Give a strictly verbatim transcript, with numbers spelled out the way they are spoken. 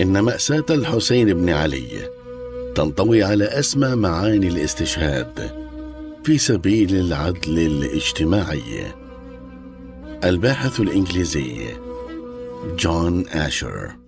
إن مأساة الحسين بن علي تنطوي على أسمى معاني الاستشهاد في سبيل العدل الاجتماعي. الباحث الإنجليزي جون آشر.